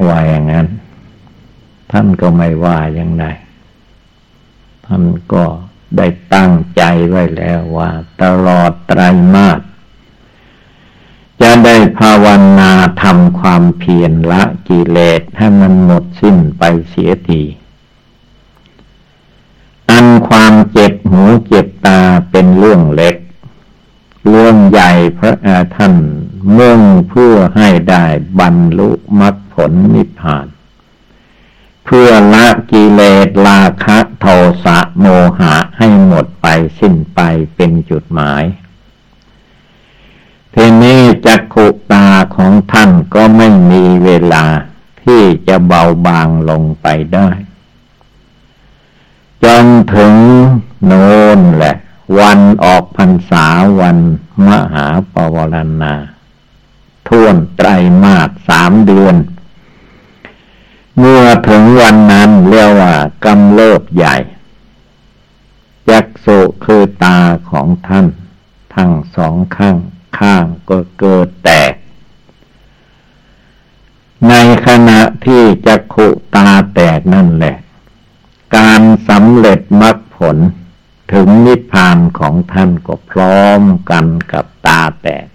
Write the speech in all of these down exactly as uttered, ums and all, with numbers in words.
ว่าอย่างนั้นท่านก็ไม่ว่าอย่างไรท่านก็ได้ตั้งใจไว้แล้วว่าตลอดไตรมาสจะได้ภาวนาทำความเพียรละกิเลสให้มันหมดสิ้นไปเสียทีอันความเจ็บหูเจ็บตาเป็นเรื่องเล็กเรื่องใหญ่พระท่านมุ่งเพื่อให้ได้บรรลุมรรคผลนิพพานเพื่อละกิเลสราคะโทสะโมหะให้หมดไปสิ้นไปเป็นจุดหมายทีนี้จักขุตาของท่านก็ไม่มีเวลาที่จะเบาบางลงไปได้จนถึงโน้นแหละวันออกพรรษาวันมหาปวารณาท่วนไตรมาสสามเดือนเมื่อถึงวันนั้นเรียกว่ากำเริบใหญ่จักษุคือตาของท่านทั้งสองข้างข้างก็เกิดแตกในขณะที่จักขุตาแตกนั่นแหละการสำเร็จมรรคผลถึงนิพพานของท่านก็พร้อมกันกับตาแตก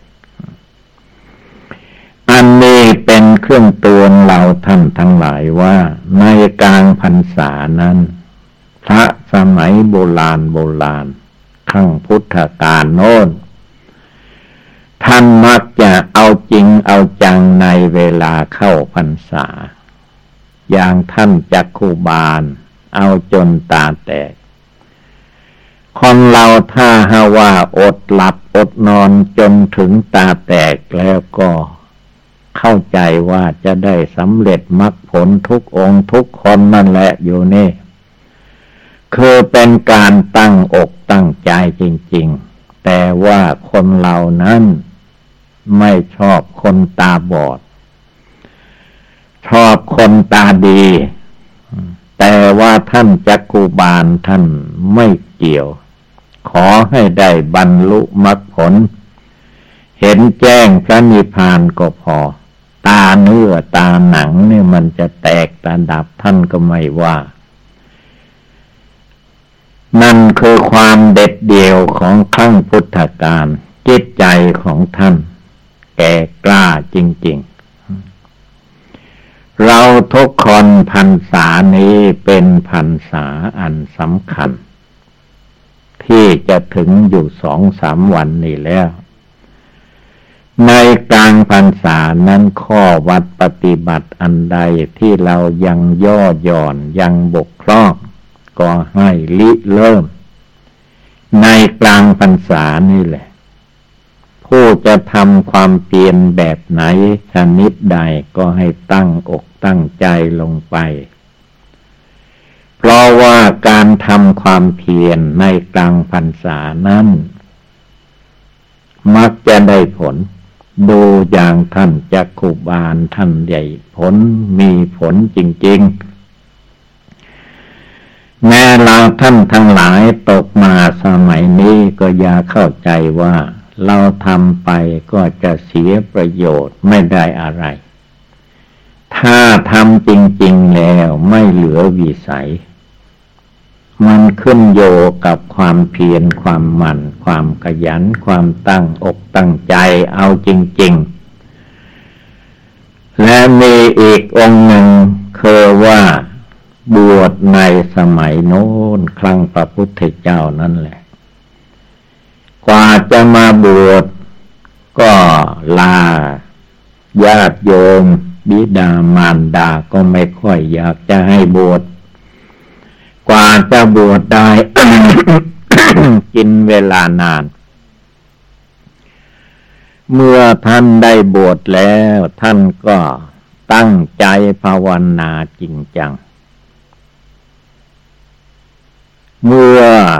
อันนี้เป็นเครื่องเตือนเราท่านทั้งหลายว่าในกลางพรรษานั้นพระสมัยโบราณโบราณครั้งพุทธกาลโน้นท่านมักจะเอาจริงเอาจังในเวลาเข้าพรรษาอย่างท่านจักขุบาลเอาจนตาแตกคนเราถ้าหาว่าอดหลับอดนอนจนถึงตาแตกแล้วก็เข้าใจว่าจะได้สำเร็จมรรคผลทุกองค์ทุกคนนั่นแหละอยู่นี่คือเป็นการตั้งอกตั้งใจจริงๆแต่ว่าคนเรานั้นไม่ชอบคนตาบอดชอบคนตาดีแต่ว่าท่านจักขุบาลท่านไม่เกี่ยวขอให้ได้บรรลุมรรคผลเห็นแจ้งพระนิพพานก็พอตาเนื้อตาหนังเนี่ยมันจะแตกตาดับท่านก็ไม่ว่านั่นคือความเด็ดเดี่ยวของครั้งพุทธกาลจิตใจของท่านแก่กล้าจริงๆเราทุกคนพรรษานี้เป็นพรรษาอันสำคัญที่จะถึงอยู่สองสามวันนี้แล้วในกลางพรรษานั้นข้อวัดปฏิบัติอันใดที่เรายังย่อหย่อนยังบกพร่องก็ให้ริเริ่มในกลางพรรษานี่แหละผู้จะทำความเพียรแบบไหนชนิดใดก็ให้ตั้งอกตั้งใจลงไปเพราะว่าการทำความเพียรในกลางพรรษานั้นมักจะได้ผลดูอย่างท่านจักขุบาลท่านใหญ่ผลมีผลจริงๆแม้เราท่านทั้งหลายตกมาสมัยนี้ก็อย่าเข้าใจว่าเราทำไปก็จะเสียประโยชน์ไม่ได้อะไรถ้าทำจริงๆแล้วไม่เหลือวิสัยมันขึ้นโยกับความเพียรความหมั่นความขยันความตั้งอกตั้งใจเอาจริงๆและมีอีกองค์หนึ่งคือว่าบวชในสมัยโน้นครั้งพระพุทธเจ้านั่นแหละกว่าจะมาบวชก็ลาญาติโยมบิดามารดาก็ไม่ค่อยอยากจะให้บวชกว่าจะบวชได้ กินเวลานานเมื่อท่านได้บวชแล้วท่านก็ตั้งใจภาวนาจริงจังเมื่อ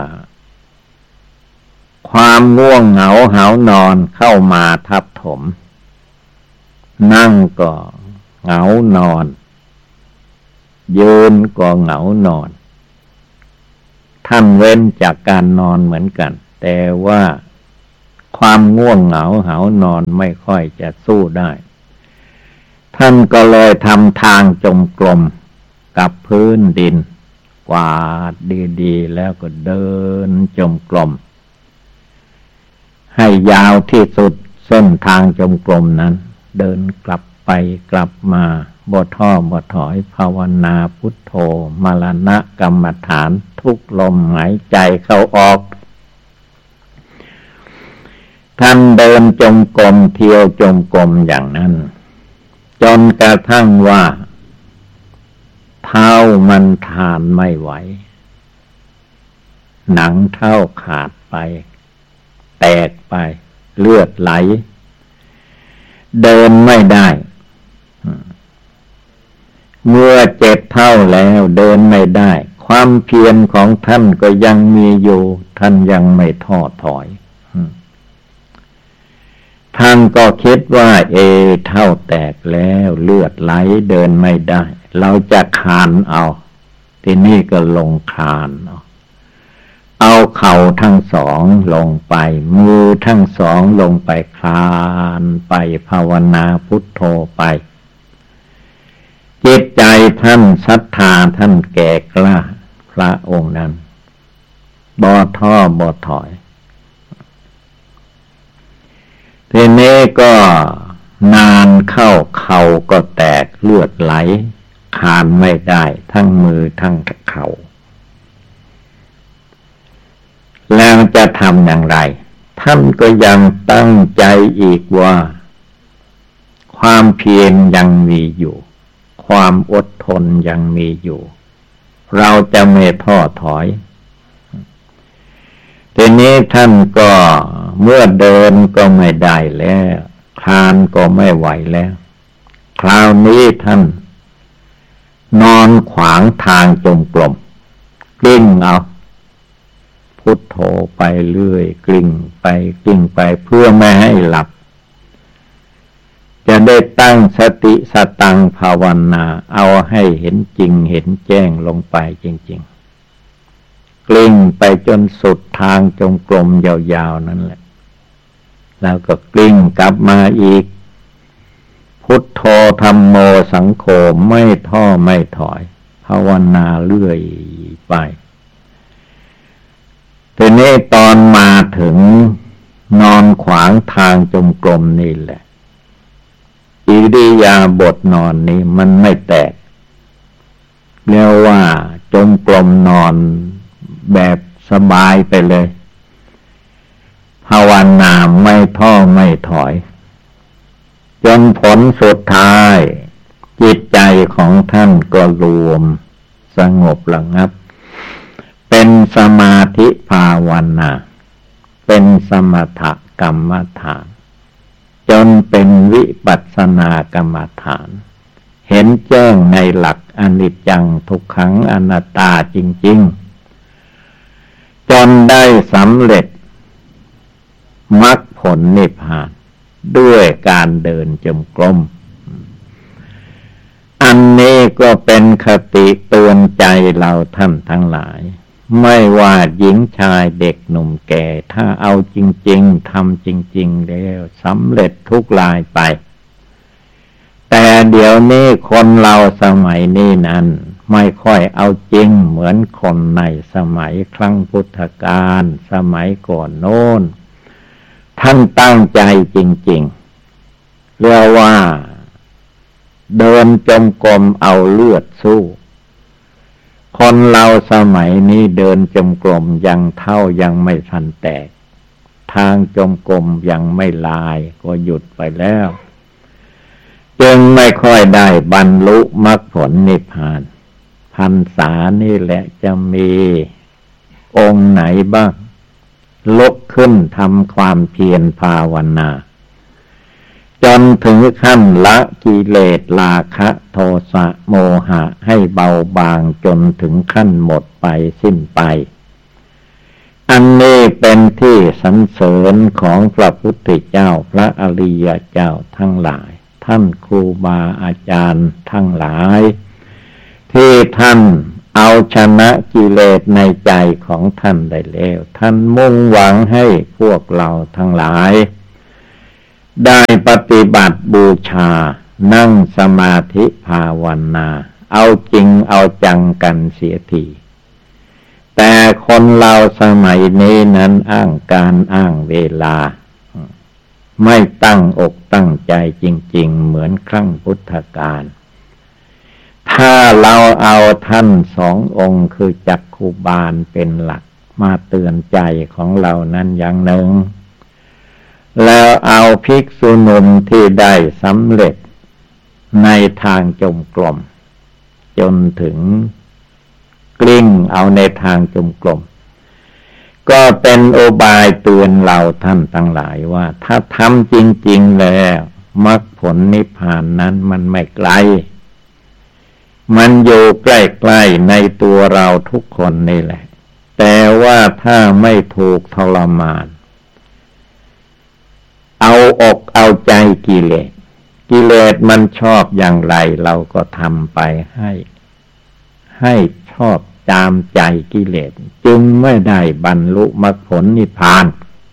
ความง่วงเหงาหาวนอนเข้ามาทับถมนั่งก็เหงานอนยืนก็เหงานอนท่านเว้นจากการนอนเหมือนกันแต่ว่าความง่วงเหงาหาวนอนไม่ค่อยจะสู้ได้ท่านก็เลยทำทางจงกรมกับพื้นดินกวาดดีๆแล้วก็เดินจงกรมให้ยาวที่สุดเส้นทางจงกรมนั้นเดินกลับไปกลับมาบ่ท้อบ่ถอยภาวนาพุทโธมรณะกรรมฐานทุกลมหายใจเข้าออกท่านเดินจงกรมเที่ยวจงกรมอย่างนั้นจนกระทั่งว่าเท้ามันทานไม่ไหวหนังเท้าขาดไปแตกไปเลือดไหลเดินไม่ได้เมื่อเจ็บเท้าแล้วเดินไม่ได้ความเพียรของท่านก็ยังมีอยู่ท่านยังไม่ท้อถอยท่านก็คิดว่าเอเท้าแตกแล้วเลือดไหลเดินไม่ได้เราจะคลานเอาทีนี้ก็ลงคลานเอาเอาเข่าทั้งสองลงไปมือทั้งสองลงไปคลานไปภาวนาพุทโธไปจิตใจท่านศรัทธาท่านแก่กล้าพระองค์นั้นบ่ท้อบ่ถอยทีนี้ก็นานเข้าเข่าก็แตกเลือดไหลคลานไม่ได้ทั้งมือทั้งเข่าแล้วจะทำอย่างไรท่านก็ยังตั้งใจอีกว่าความเพียรยังมีอยู่ความอดทนยังมีอยู่เราจะไม่ท้อถอยทีนี้ท่านก็เมื่อเดินก็ไม่ได้แล้วคลานก็ไม่ไหวแล้วคราวนี้ท่านนอนขวางทางจงกรมกลิ้งเอาพุทโธไปเรื่อยกลิ้งไปกลิ้งไปเพื่อไม่ให้หลับจะได้ตั้งสติสตังภาวนาเอาให้เห็นจริงเห็นแจ้งลงไปจริงๆกลิ้งไปจนสุดทางจงกรมยาวๆนั่นแหละแล้วก็กลิ้งกลับมาอีกพุทโธธัมโมสังโฆไม่ท้อไม่ถอยภาวนาเรื่อยไปทีนี้ตอนมาถึงนอนขวางทางจงกรมนี่แหละอิริยาบถนอนนี้มันไม่แตกเรียกว่าจงกรมนอนแบบสบายไปเลยภาวนาไม่ท้อไม่ถอยจนผลสุดท้ายจิตใจของท่านก็รวมสงบระงับเป็นสมาธิภาวนาเป็นสมถกรรมฐานจนเป็นวิปัสสนากรรมฐานเห็นแจ้งในหลักอนิจจังทุกขังอนัตตาจริงๆจนได้สำเร็จมรรคผลนิพพานด้วยการเดินจงกรมอันนี้ก็เป็นคติเตือนใจเราท่านทั้งหลายไม่ว่าหญิงชายเด็กหนุ่มแก่ถ้าเอาจริงๆทำจริงๆแล้วสำเร็จทุกรายไปแต่เดี๋ยวนี้คนเราสมัยนี้นั้นไม่ค่อยเอาจริงเหมือนคนในสมัยครั้งพุทธกาลสมัยก่อนโน้นท่านตั้งใจจริงๆเรียกว่าเดินจงกรมเอาเลือดสู้คนเราสมัยนี้เดินจงกรมยังเท่ายังไม่ทันแตกทางจงกรมยังไม่ลายก็หยุดไปแล้วจึงไม่ค่อยได้บรรลุมรรคผลนิพพานพรรษานี่แหละจะมีองค์ไหนบ้างลุกขึ้นทำความเพียรภาวนาจนถึงขั้นละกิเลสราคะโทสะโมหะให้เบาบางจนถึงขั้นหมดไปสิ้นไปอันนี้เป็นที่สรรเสริญของพระพุทธเจ้าพระอริยเจ้าทั้งหลายท่านครูบาอาจารย์ทั้งหลายที่ท่านเอาชนะกิเลสในใจของท่านได้แล้วท่านมุ่งหวังให้พวกเราทั้งหลายได้ปฏิบัติบูชานั่งสมาธิภาวนาเอาจริงเอาจังกันเสียทีแต่คนเราสมัยนี้นั้นอ้างการอ้างเวลาไม่ตั้งอกตั้งใจจริงๆเหมือนครั้งพุทธกาลถ้าเราเอาท่านสององค์คือจักขุบาลเป็นหลักมาเตือนใจของเรานั้นอย่างหนึ่งแล้วเอาภิกษุหนุ่มที่ได้สำเร็จในทางจงกรมจนถึงกลิ้งเอาในทางจงกรมก็เป็นโอบายเตือนเราท่านทั้งหลายว่าถ้าทำจริงๆแล้วมรรคผลนิพพานนั้นมันไม่ไกลมันอยู่ใกล้ๆในตัวเราทุกคนนี่แหละแต่ว่าถ้าไม่ถูกทรมานเอาอกเอาใจกิเลสกิเลสมันชอบอย่างไรเราก็ทำไปให้ให้ชอบตามใจกิเลสจึงไม่ได้บรรลุมรรคผลนิพพาน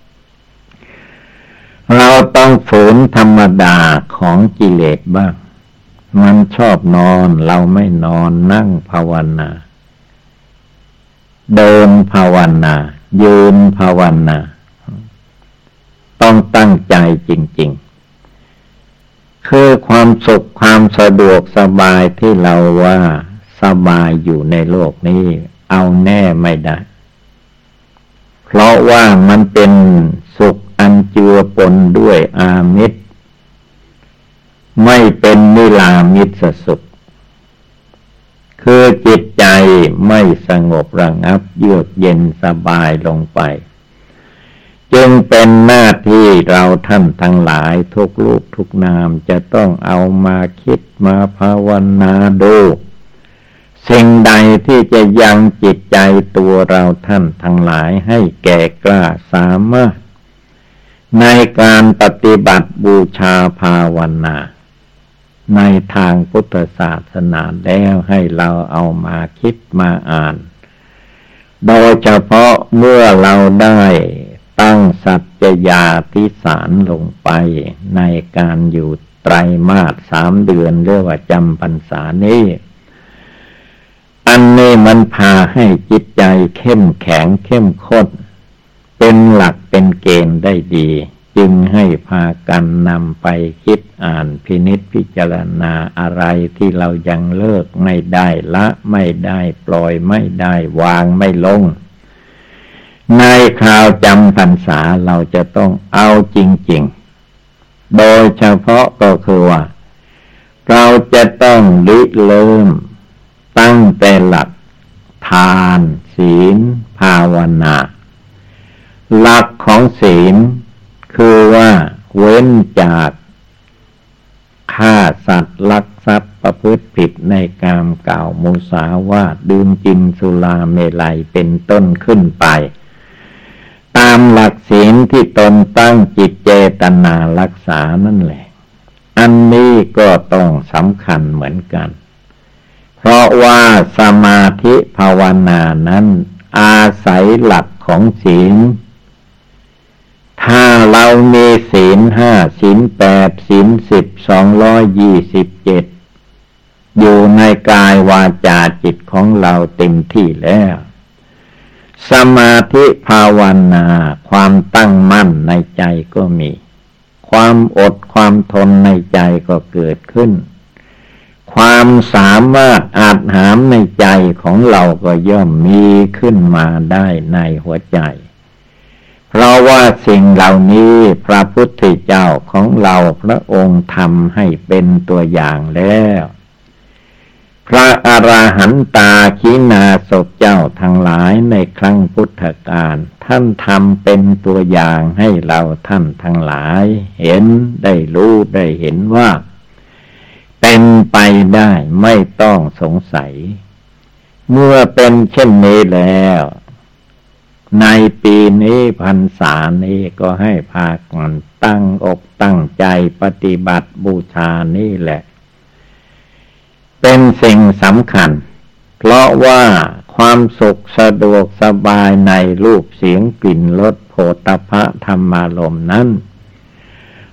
เราต้องฝืนธรรมดาของกิเลสบ้างมันชอบนอนเราไม่นอนนั่งภาวนาเดินภาวนายืนภาวนาต้องตั้งใจจริงๆคือความสุขความสะดวกสบายที่เราว่าสบายอยู่ในโลกนี้เอาแน่ไม่ได้เพราะว่ามันเป็นสุขอันเจือปนด้วยอามิตรไม่เป็นนิรามิตสุขคือจิตใจไม่สงบระงับเยือกเย็นสบายลงไปจึงเป็นหน้าที่เราท่านทั้งหลายทุกรูปทุกนามจะต้องเอามาคิดมาภาวนาดูสิ่งใดที่จะยังจิตใจตัวเราท่านทั้งหลายให้แก่กล้าสามารถในการปฏิบัติบูชาภาวนาในทางพุทธศาสนาแล้วให้เราเอามาคิดมาอ่านโดยเฉพาะเมื่อเราได้ตั้งสัจญาธิษฐานลงไปในการอยู่ไตรมาสสามเดือนเรียกว่าจำพรรษานี้อันนี้มันพาให้จิตใจเข้มแข็งเข้มข้นเป็นหลักเป็นเกณฑ์ได้ดีจึงให้พากันนำไปคิดอ่านพินิจพิจารณาอะไรที่เรายังเลิกไม่ได้ละไม่ได้ปล่อยไม่ได้วางไม่ลงในคราวจำพรรษาเราจะต้องเอาจริงๆโดยเฉพาะก็คือว่าเราจะต้องริเริ่มตั้งแต่หลักทานศีลภาวนาหลักของศีลคือว่าเว้นจากฆ่าสัตว์ลักทรัพย์ประพฤติผิดในกามกล่าวมุสาวาทดื่มกินสุราเมลัยเป็นต้นขึ้นไปตามหลักศีลที่ตนตั้งจิตเจตนารักษานั่นแหละอันนี้ก็ต้องสำคัญเหมือนกันเพราะว่าสมาธิภาวนานั้นอาศัยหลักของศีลถ้าเรามีศีลห้าศีลแปดศีลสิบสองร้อยยี่สิบเจ็ดอยู่ในกายวาจาจิตของเราเต็มที่แล้วสมาธิภาวนาความตั้งมั่นในใจก็มีความอดความทนในใจก็เกิดขึ้นความสามารถอาจหามในใจของเราก็ย่อมมีขึ้นมาได้ในหัวใจเพราะว่าสิ่งเหล่านี้พระพุทธเจ้าของเราพระองค์ทำให้เป็นตัวอย่างแล้วพระอรหันตาขีณาสพเจ้าทั้งหลายในครั้งพุทธกาลท่านทำเป็นตัวอย่างให้เราท่านทั้งหลายเห็นได้รู้ได้เห็นว่าเป็นไปได้ไม่ต้องสงสัยเมื่อเป็นเช่นนี้แล้วในปีนี้พรรษานี้ก็ให้พากันตั้งอกตั้งใจปฏิบัติบูชานี่แหละเป็นสิ่งสำคัญเพราะว่าความสุขสะดวกสบายในรูปเสียงกลิ่นรสโผฏฐัพพะธรรมารมณ์นั้น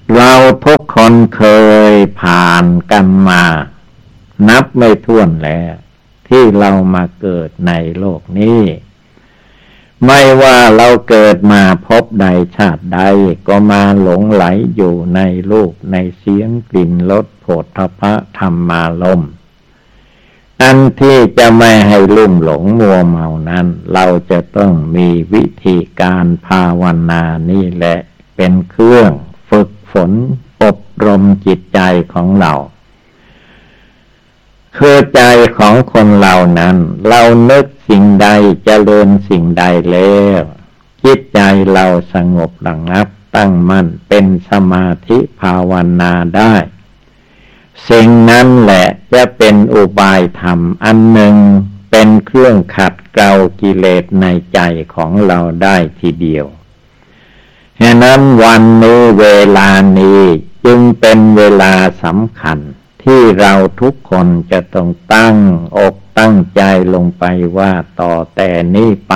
เราทุกคนเคยผ่านกันมานับไม่ถ้วนแล้วที่เรามาเกิดในโลกนี้ไม่ว่าเราเกิดมาพบใดชาติใดก็มาหลงไหลอยู่ในรูปในเสียงกลิ่นรสโผฏฐัพพะธรรมารมณ์อันที่จะไม่ให้ลุ่มหลงมัวเมานั้นเราจะต้องมีวิธีการภาวนานี่แหละเป็นเครื่องฝึกฝนอบรมจิตใจของเราคือใจของคนเรานั้นเรานึกสิ่งใดเจริญสิ่งใดแล้วจิตใจเราสงบระงับตั้งมั่นเป็นสมาธิภาวนาได้สิ่งนั้นแหละจะเป็นอุบายธรรมอันหนึ่งเป็นเครื่องขัดเกลากิเลสในใจของเราได้ทีเดียวฉะนั้นวันนี้เวลานี้จึงเป็นเวลาสำคัญที่เราทุกคนจะต้องตั้งอกตั้งใจลงไปว่าต่อแต่นี้ไป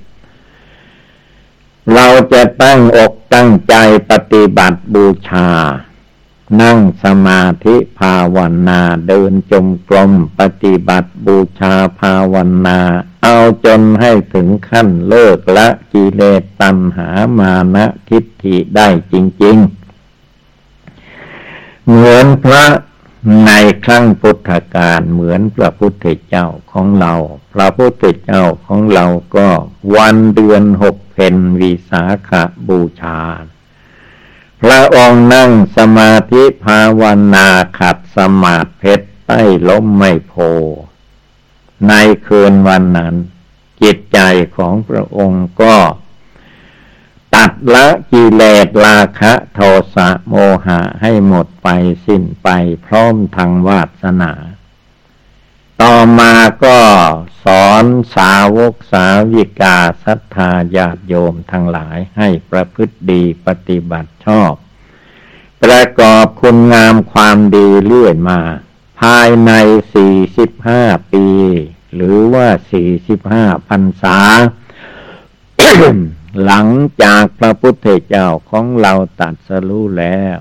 เราจะตั้งอกตั้งใจปฏิบัติบูชานั่งสมาธิภาวนาเดินจงกรมปฏิบัติบูชาภาวนาเอาจนให้ถึงขั้นเลิกละกิเลสตัณหามานะทิฏฐิได้จริงๆเหมือนพระในครั้งพุทธกาลเหมือนพระพุทธเจ้าของเราพระพุทธเจ้าของเราก็วันเดือนหกเพ็ญวิสาขบูชาพระองค์นั่งสมาธิภาวนาขัดสมาธิเพชรใต้ล้มไม่โพในคืนวันนั้นจิตใจของพระองค์ก็ตัดละกิเลสราคะโทสะโมหะให้หมดไปสิ้นไปพร้อมทางวาสนาต่อมาก็สอนสาวกสาวิกาศรัทธาญาติโยมทั้งหลายให้ประพฤติดีปฏิบัติชอบประกอบคุณงามความดีเรื่อยมาภายในสี่สิบห้าปีหรือว่าสี่สิบห้าพรรษา หลังจากพระพุทธเจ้าของเราตรัสรู้แล้ว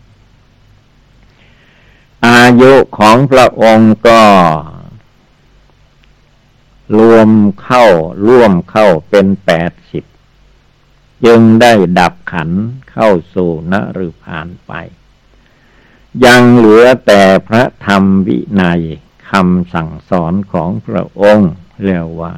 อายุของพระองค์ก็รวมเข้าร่วมเข้าเป็นแปดสิบจึงได้ดับขันธ์เข้าสู่นฤพานไปยังเหลือแต่พระธรรมวินัยคำสั่งสอนของพระองค์เรียกว่า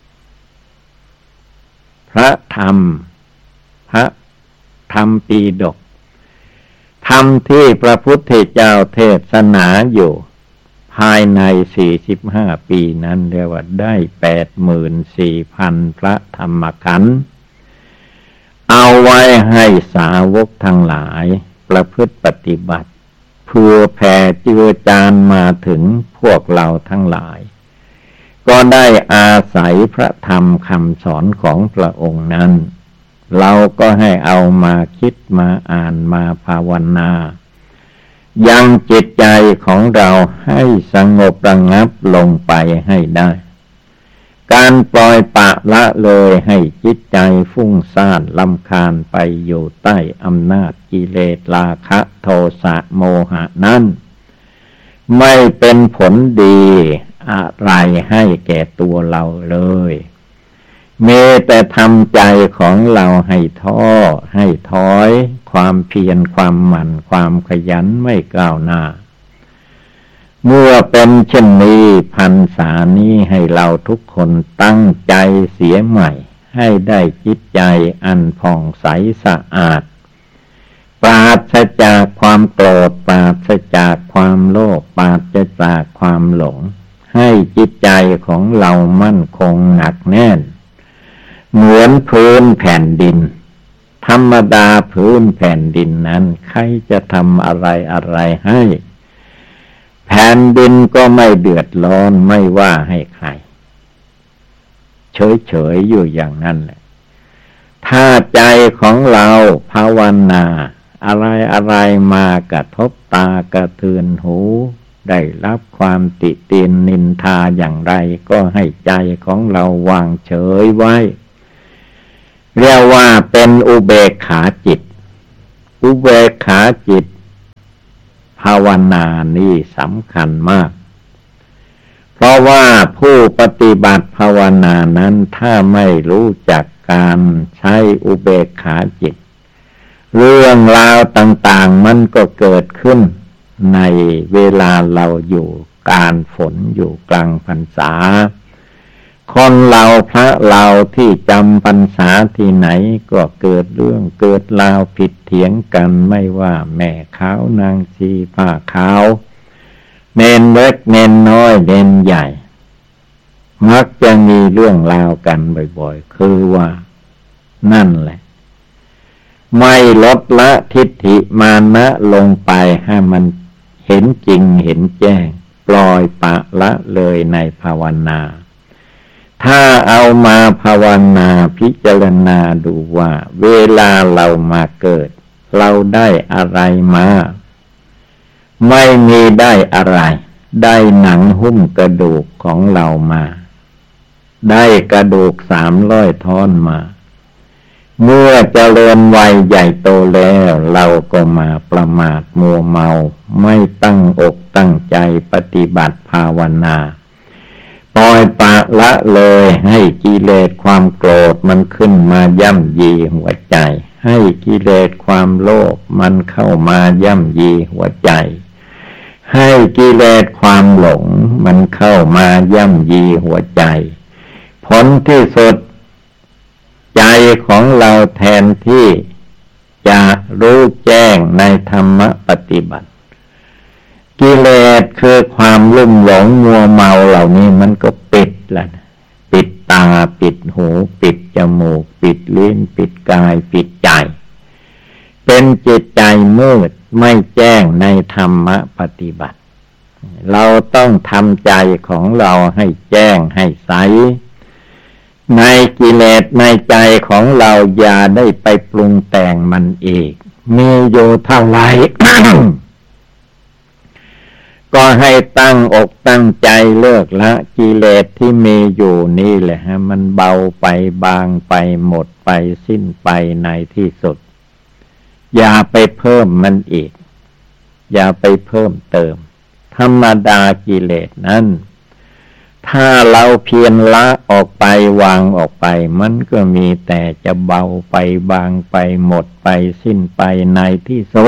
พระธรรมพระธรรมปีฎกธรรมที่พระพุทธเจ้าเทศนาอยู่ภายในสี่สิบห้าปีนั้นเรียกว่าได้แปดหมื่นสี่พันพระธรรมขันธ์เอาไว้ให้สาวกทั้งหลายประพฤติปฏิบัติเพื่อแผ่เจือจานมาถึงพวกเราทั้งหลายก็ได้อาศัยพระธรรมคำสอนของพระองค์นั้นเราก็ให้เอามาคิดมาอ่านมาภาวนายังจิตใจของเราให้สงบระงับลงไปให้ได้การปล่อยปละละเลยให้จิตใจฟุ้งซ่านรำคาญไปอยู่ใต้อำนาจกิเลสราคะโทสะโมหะนั้นไม่เป็นผลดีอะไรให้แก่ตัวเราเลยมีแต่ทำใจของเราให้ท้อให้ถอยความเพียรความหมั่นความขยันไม่ก้าวหน้าเมื่อเป็นเช่นนี้พรรษานี้ให้เราทุกคนตั้งใจเสียใหม่ให้ได้จิตใจอันผ่องใสสะอาดปราศจากความโกรธปราศจากความโลภปราศจากความหลงให้จิตใจของเรามั่นคงหนักแน่นเหมือนพื้นแผ่นดินธรรมดาพื้นแผ่นดินนั้นใครจะทำอะไรอะไรให้แผ่นดินก็ไม่เดือดร้อนไม่ว่าให้ใครเฉยๆอยู่อย่างนั้นแหละถ้าใจของเราภาวนาอะไรอะไรมากระทบตากระเทือนหูได้รับความติเตียนนินทาอย่างไรก็ให้ใจของเราวางเฉยไว้เรียกว่าเป็นอุเบกขาจิตอุเบกขาจิตภาวนานี่สำคัญมากเพราะว่าผู้ปฏิบัติภาวนานั้นถ้าไม่รู้จักการใช้อุเบกขาจิตเรื่องราวต่างๆมันก็เกิดขึ้นในเวลาเราอยู่การฝนอยู่กลางพรรษาคนเราพระเราที่จำพรรษาที่ไหนก็เกิดเรื่องเกิดราวผิดเถียงกันไม่ว่าแม่ขาวนางชีผ้าขาวเนนเล็กเนนน้อยเนนใหญ่มักจะมีเรื่องราวกันบ่อยๆคือว่านั่นแหละไม่ลดละทิฏฐิมานะลงไปให้มันเห็นจริงเห็นแจ้งปล่อยปะละเลยในภาวนาถ้าเอามาภาวนาพิจารณาดูว่าเวลาเรามาเกิดเราได้อะไรมาไม่มีได้อะไรได้หนังหุ้มกระดูกของเรามาได้กระดูกสามร้อยท่อนมาเมื่อเจริญวัยใหญ่โตแล้วเราก็มาประมาทมัวเมาไม่ตั้งอกตั้งใจปฏิบัติภาวนาปล่อยปละละเลยให้กิเลสความโกรธมันขึ้นมาย่ำยีหัวใจให้กิเลสความโลภมันเข้ามาย่ำยีหัวใจให้กิเลสความหลงมันเข้ามาย่ำยีหัวใจผลที่สุดใจของเราแทนที่จะรู้แจ้งในธรรมปฏิบัติกิเลสคือความลุ่มหลงมัวเมาเหล่านี้มันก็ปิดแล้วปิดตาปิดหูปิดจมูกปิดลิ้นปิดกายปิดใจเป็นจิตใจมืดไม่แจ้งในธรรมปฏิบัติเราต้องทำใจของเราให้แจ้งให้ใสในกิเลสในใจของเราอย่าได้ไปปรุงแต่งมันอีกมีอยู่เท่าไหร่ ก็ให้ตั้งอกตั้งใจเลิกละกิเลสที่มีอยู่นี่แหละฮะมันเบาไปบางไปหมดไปสิ้นไปในที่สุดอย่าไปเพิ่มมันอีกอย่าไปเพิ่มเติมธรรมดากิเลสนั้นถ้าเราเพียรละออกไปวางออกไปมันก็มีแต่จะเบาไปบางไปหมดไปสิ้นไปในที่สุด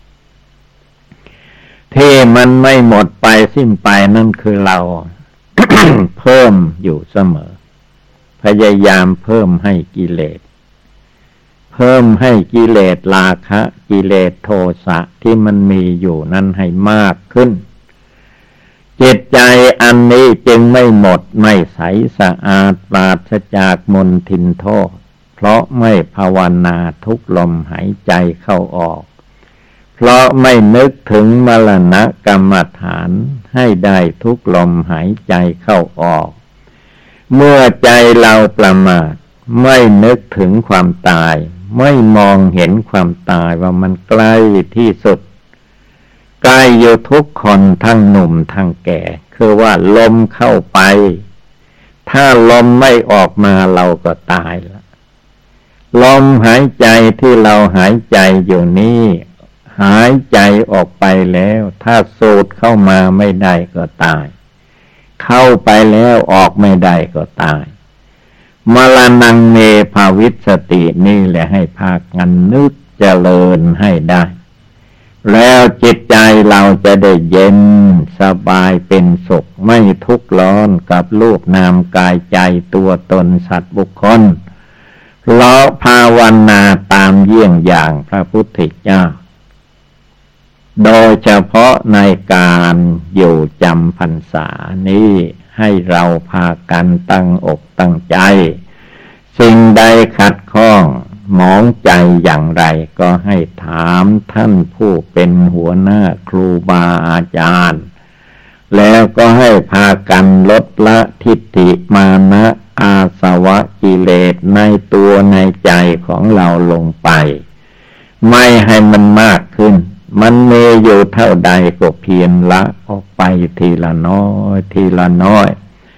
ที่มันไม่หมดไปสิ้นไปนั่นคือเรา เพิ่มอยู่เสมอพยายามเพิ่มให้กิเลสเพิ่มให้กิเลสราคะกิเลสโทสะที่มันมีอยู่นั้นให้มากขึ้นจิตใจอันนี้จึงไม่หมดไม่ใสสะอาดปราศจากมลทินโทษเพราะไม่ภาวนาทุกลมหายใจเข้าออกเพราะไม่นึกถึงมรณะกรรมฐานให้ได้ทุกลมหายใจเข้าออกเมื่อใจเราประมาทไม่นึกถึงความตายไม่มองเห็นความตายว่ามันใกล้ที่สุดใกล้อยู่ทุกคนทั้งหนุ่มทั้งแก่คือว่าลมเข้าไปถ้าลมไม่ออกมาเราก็ตายแล้วลมหายใจที่เราหายใจอยู่นี้หายใจออกไปแล้วถ้าสูดเข้ามาไม่ได้ก็ตายเข้าไปแล้วออกไม่ได้ก็ตายมรณังเมภาวิสตินี่แหละให้พากันนึกเจริญให้ได้แล้วจิตใจเราจะได้เย็นสบายเป็นสุขไม่ทุกข์ร้อนกับรูปนามกายใจตัวตนสัตว์บุคคลเราภาวนาตามเยี่ยงอย่างพระพุทธเจ้าโดยเฉพาะในการอยู่จำพรรษานี้ให้เราพากันตั้งอกตั้งใจสิ่งใดขัดข้องหมองใจอย่างไรก็ให้ถามท่านผู้เป็นหัวหน้าครูบาอาจารย์แล้วก็ให้พากันลดละทิฏฐิมานะอาสวะกิเลสในตัวในใจของเราลงไปไม่ให้มันมากขึ้นมันมีอยู่เท่าใดก็เพียรละออกไปทีละน้อยทีละน้อย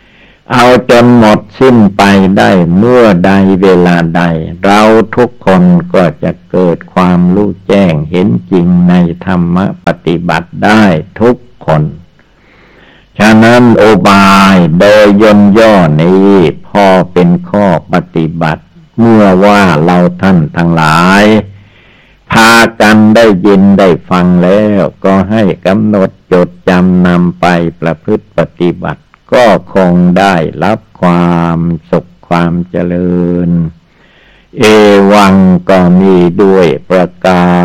เอาจนหมดสิ้นไปได้เมื่อใดเวลาใดเราทุกคนก็จะเกิดความรู้แจ้งเห็นจริงในธรรมปฏิบัติได้ทุกคนฉะนั้นโอบายโดยย่นย่อนี้พอเป็นข้อปฏิบัติเมื่อว่าเราท่านทั้งหลายพากันได้ยินได้ฟังแล้วก็ให้กำหนดจดจำนำไปประพฤติปฏิบัติก็คงได้รับความสุขความเจริญเอวังก็มีด้วยประกา